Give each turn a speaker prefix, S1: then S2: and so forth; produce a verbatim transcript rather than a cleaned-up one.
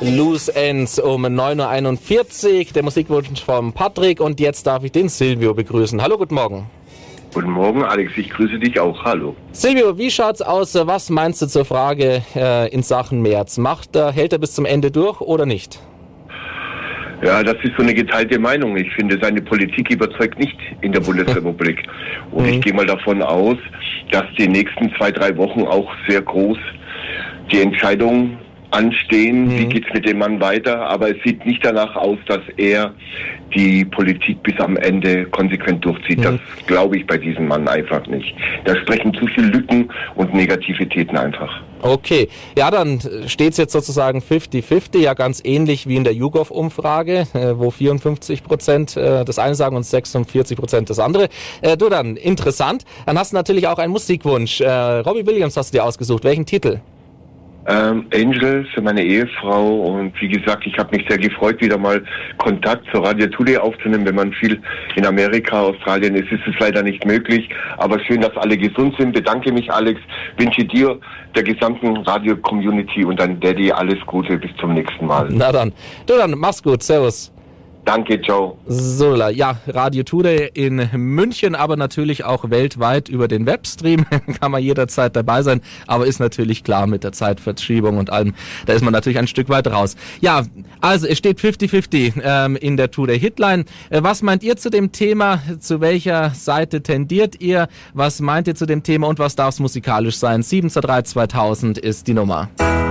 S1: Loose Ends um neun Uhr einundvierzig, der Musikwunsch von Patrick, und jetzt darf ich den Silvio begrüßen. Hallo, guten Morgen.
S2: Guten Morgen, Alex, ich grüße dich auch. Hallo.
S1: Silvio, wie schaut's aus? Was meinst du zur Frage äh, in Sachen Merz? Macht er, hält er bis zum Ende durch oder nicht?
S2: Ja, das ist so eine geteilte Meinung. Ich finde, seine Politik überzeugt nicht in der Bundesrepublik. Und
S1: Mhm.
S2: ich gehe mal davon aus, dass die nächsten zwei, drei Wochen auch sehr groß die Entscheidung anstehen,
S1: Mhm.
S2: wie geht's mit dem Mann weiter, aber es sieht nicht danach aus, dass er die Politik bis am Ende konsequent durchzieht.
S1: Mhm.
S2: Das glaube ich bei diesem Mann einfach nicht. Da sprechen zu viele Lücken und Negativitäten einfach.
S1: Okay, ja, dann steht's jetzt sozusagen fünfzig fünfzig, ja ganz ähnlich wie in der YouGov-Umfrage, äh, wo vierundfünfzig Prozent äh, das eine sagen und sechsundvierzig Prozent das andere. Äh, du dann, interessant. Dann hast du natürlich auch einen Musikwunsch. Äh, Robbie Williams hast du dir ausgesucht. Welchen Titel?
S2: Ähm, Angel für meine Ehefrau, und wie gesagt, ich habe mich sehr gefreut, wieder mal Kontakt zur Radio Today aufzunehmen. Wenn man viel in Amerika, Australien ist, ist es leider nicht möglich, aber schön, dass alle gesund sind. Bedanke mich, Alex, wünsche dir, der gesamten Radio-Community und deinem Daddy alles Gute, bis zum nächsten Mal.
S1: Na dann, du dann, mach's gut, servus.
S2: Danke, ciao.
S1: So, ja, Radio Today in München, aber natürlich auch weltweit über den Webstream. Kann man jederzeit dabei sein, aber ist natürlich klar mit der Zeitverschiebung und allem. Da ist man natürlich ein Stück weit raus. Ja, also es steht fünfzig fünfzig ähm, in der Today Hitline. Äh, was meint ihr zu dem Thema? Zu welcher Seite tendiert ihr? Was meint ihr zu dem Thema und was darf es musikalisch sein? sieben zwei drei zweitausend ist die Nummer.